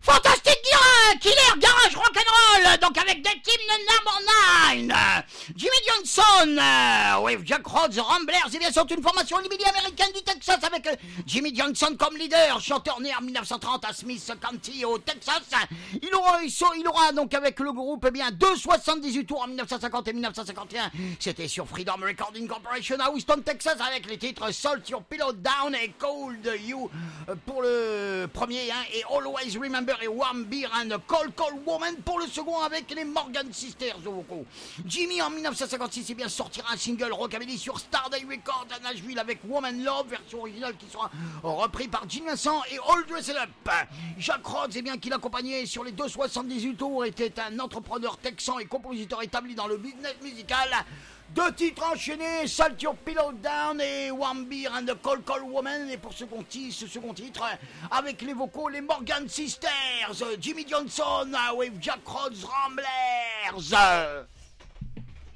Fantastic Killer Garage Rock'n'Roll, donc avec The Team Number 9, Jimmy Johnson, with Jack Rhodes, Ramblers, et bien sûr une formation limited américaine du Texas avec Jimmy Johnson comme leader, chanteur né en 1930 à Smith County au Texas. Il aura donc avec le groupe eh bien 2,78 tours en 1950 et 1951. C'était sur Freedom Recording Corporation à Houston, Texas, avec les titres Salt Your Pillow Down et Cold You pour le premier, et Always Remember et Warm Beer and Cold Woman pour le second, avec les Morgan Sisters au vocaux. Jimmy en 1956 bien sortira un single rockabilly sur Starday Records à Nashville avec Woman Love, version originale qui sera repris par Gene Vincent et All Dressed Up. Jack Rhodes qui l'accompagnait sur les 2,78 tours était un entrepreneur texan et compositeur établi dans le business musical. Deux titres enchaînés, Salt Your Pillow Down et Warm Beer and the Cold Woman. Et pour ce second titre, avec les vocaux, les Morgan Sisters, Jimmy Johnson with Jack Rhodes Ramblers.